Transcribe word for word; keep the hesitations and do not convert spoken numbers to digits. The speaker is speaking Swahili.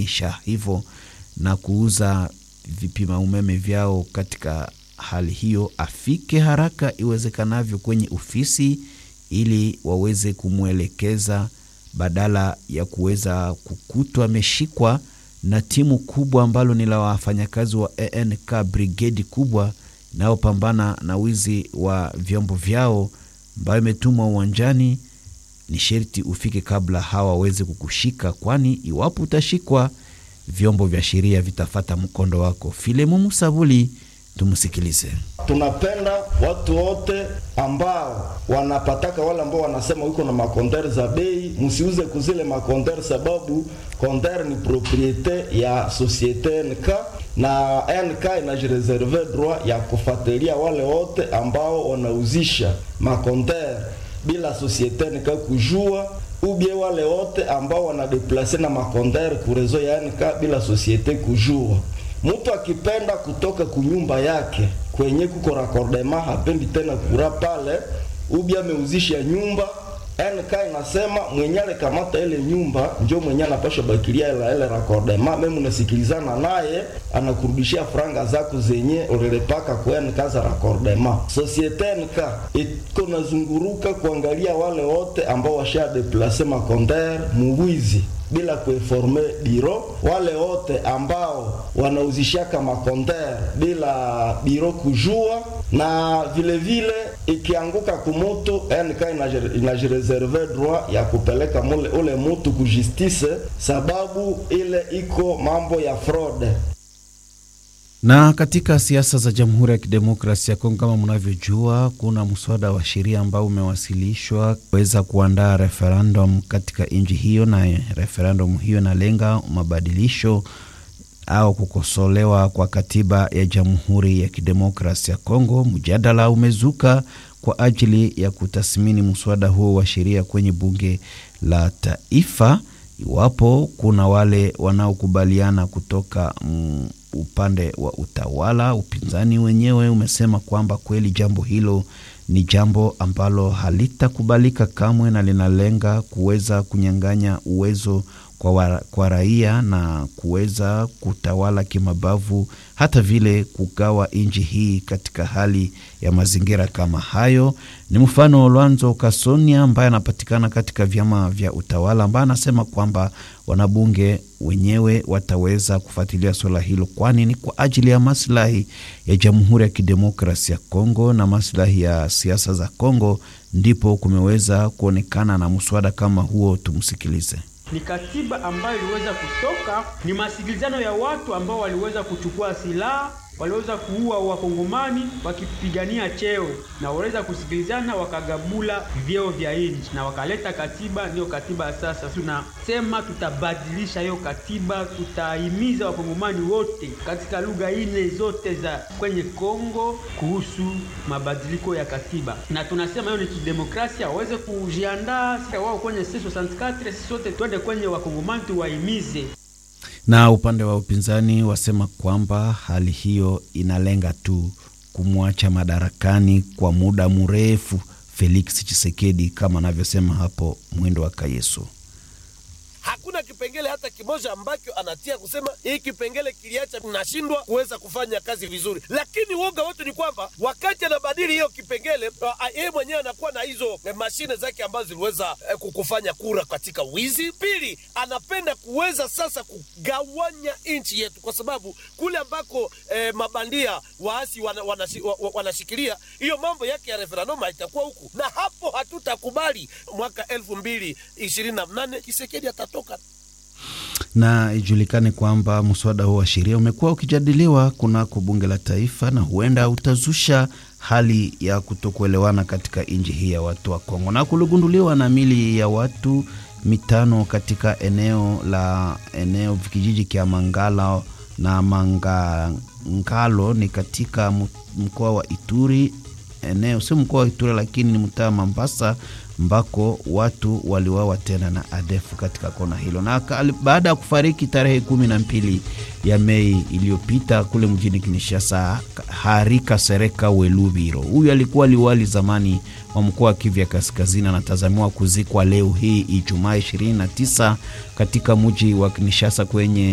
kuunganisha hivyo na kuuza vipima umeme vyao katika hali hiyo afike haraka iwezekanavyo kwenye ofisi ili waweze kumwelekeza badala ya kuweza kukutwa ameshikwa na timu kubwa ambalo ni la wafanyakazi wa A N K brigade kubwa nao pambana na wizi wa vyombo vyao ambayo imetumwa uwanjani. Ni sherti ufike kabla hawa waweze kukushika, kwani iwapo utashikwa vyombo vya sheria vitafata mkondo wako. Filemu Musabuli, tumusikilize. Tunapenda watu wote ambao wanapataka, wale ambao wanasema wiko na makondere za bei, msiuze kuzile makondere, sababu kondere ni propriete ya societe N K na N K inajireserve droit ya kufuatilia wale wote ambao wanauzisha makondere bila societe N K kujua, ubie wale wote ambao wanadeplace na makondere kurezo ya N K bila societe kujua. Mtu akipenda kutoka kunyumba yake kwenye kuko raccordement hapendi tena kura pale, ubia ameuzisha nyumba, N K inasema mwenyale kamata ile nyumba ndio mwenye anapaswa bakilia ile ile raccordement, mimi unasikilizana naye anakurudishia franga zako zenye ulilepaka kwa N K za raccordement. Societe N K iko nazunguruka kuangalia wale wote ambao washa deplacer makondere muwizi bila kuinforme biro, wale wote ambao wanauzishaka makondere bila biro kujua, na vile vile ikianguka kumutu N K inajireserve droit ya kupeleka mule ule mutu ku justice, sababu ile iko mambo ya fraude. Na katika siasa za Jamhuri ya Kidemokrasia ya Kongo, kama mnavyojua, kuna mswada wa sheria ambao umewasilishwa kuweza kuandaa referendum katika nchi hiyo, na referendum hiyo inalenga mabadilisho au kukosolewa kwa katiba ya Jamhuri ya Kidemokrasia ya Kongo. Mjadala umezuka kwa ajili ya kutathmini mswada huo wa sheria kwenye bunge la taifa, iwapo kuna wale wanaokubaliana kutoka mm, upande wa utawala. Upinzani wenyewe umesema kwamba kweli jambo hilo ni jambo ambalo halitakubalika kamwe na linalenga kuweza kunyang'anya uwezo kwa, wa, kwa raia na kuweza kutawala kimabavu, hata vile kugawa nchi hii katika hali ya mazingira kama hayo. Ni mfano Lwanzo Kasonia ambaye anapatikana katika vyama vya utawala, ambaye anasema kwamba wanabunge wenyewe wataweza kufuatilia swala hilo, kwani ni kwa ajili ya maslahi ya Jamhuri ya Kidemokrasia ya Kongo na maslahi ya siasa za Kongo ndipo kumeweza kuonekana na mswada kama huo. Tumsikilize. Ni katiba ambayo iliweza kutoka, ni masikilizano ya watu ambao waliweza kuchukua silaha, waliweza kuua wakongomani wakipigania cheo, na waliweza kusikilizana wakagabula vyeo vya nchi na wakaleta katiba. Ndio katiba sasa tunasema tutabadilisha hiyo katiba, tutahimiza wakongomani wote katika lugha nne zote za kwenye Kongo kuhusu mabadiliko ya katiba, na tunasema hiyo ni kidemokrasia, waweze kujiandaa sasa wao kwenye session sesini na nne, sisi sote twende kwenye wakongomani tuwahimize. Na upande wa upinzani wasema kwamba hali hiyo inalenga tu kumwacha madarakani kwa muda mrefu Felix Tshisekedi, kama anavyosema hapo Mwendo wa Kayesu. Hakuna kipengele hata kimoja ambacho anatia kusema hii kipengele kiliacha tunashindwa kuweza kufanya kazi vizuri. Lakini woga wetu ni kwamba wakati anabadili hiyo kipengele, yeye mwenyewe anakuwa na hizo eh, mashine zake ambazo ziliweza eh, kukufanya kura katika wizi. Pili, anapenda kuweza sasa kugawanya nchi yetu, kwa sababu kule ambako eh, mabandia waasi wanashikilia wana, wana hiyo mambo yake ya referendum itakuwa huku, na hapo hatutakubali. Mwaka elfu mbili ishirini na nane Tshisekedi atatoka. Na ijulikane kwamba mswada huo wa sheria umekuwa ukijadiliwa kunako bunge la taifa, na huenda utazusha hali ya kutokuelewana katika nchi hii ya watu wa Kongo, na kuligunduliwa na mili ya watu mitano katika eneo la eneo kijiji kia Mangala na Mangalo, ni katika mkoa wa Ituri. Eneo si mkoa wa Ituri lakini ni mtaa Mombasa, mbako watu waliwawa tena na A D F katika kona hilo, na baada ya kufariki tarehe kumi na mbili ya Mei iliyopita kule mjini Kinshasa Harika Sereka Welubiro. Huyu alikuwa liwali zamani wa mkoa wa Kivu Kaskazini, anatazamiwa kuzikwa leo hii Ijumaa ishirini na tisa katika mji wa Kinshasa kwenye